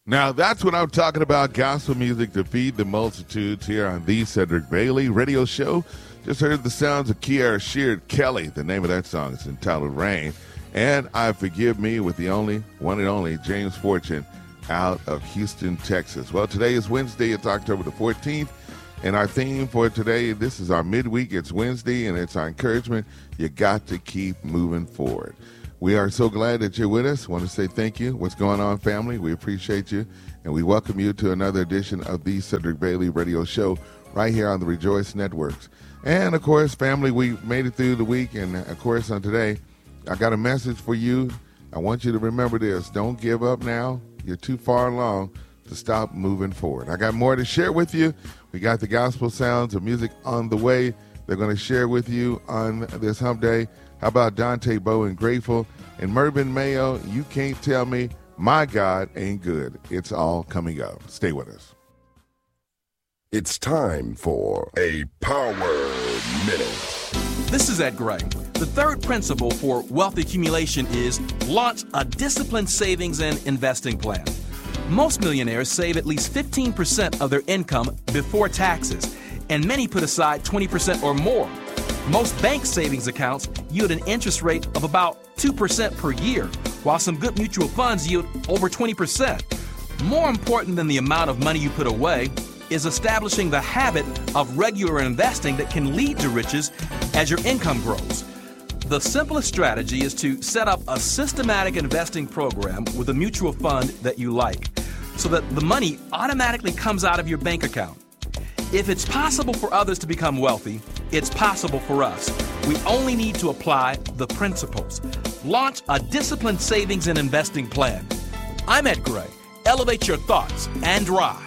Now, that's what I'm talking about, gospel music to feed the multitudes here on the Cedric Bailey Radio Show. Just heard the sounds of Kiara Sheard Kelly. The name of that song is entitled Rain. And I Forgive Me with the one and only James Fortune out of Houston, Texas. Well, today is Wednesday. It's October the 14th. And our theme for today, this is our midweek. It's Wednesday, and it's our encouragement. You got to keep moving forward. We are so glad that you're with us. Want to say thank you. What's going on, family? We appreciate you, and we welcome you to another edition of the Cedric Bailey Radio Show right here on the Rejoice Networks. And, of course, family, we made it through the week, and, of course, on today, I got a message for you. I want you to remember this. Don't give up now. You're too far along to stop moving forward. I got more to share with you. We got the gospel sounds of music on the way. They're going to share with you on this hump day. How about Dante Bowe and Grateful? And Mervyn Mayo, You Can't Tell Me My God Ain't Good. It's all coming up. Stay with us. It's time for a Power Minute. This is Ed Gray. The third principle for wealth accumulation is launch a disciplined savings and investing plan. Most millionaires save at least 15% of their income before taxes, and many put aside 20% or more. Most bank savings accounts yield an interest rate of about 2% per year, while some good mutual funds yield over 20%. More important than the amount of money you put away is establishing the habit of regular investing that can lead to riches as your income grows. The simplest strategy is to set up a systematic investing program with a mutual fund that you like, so that the money automatically comes out of your bank account. If it's possible for others to become wealthy, it's possible for us. We only need to apply the principles. Launch a disciplined savings and investing plan. I'm Ed Gray. Elevate your thoughts and drive.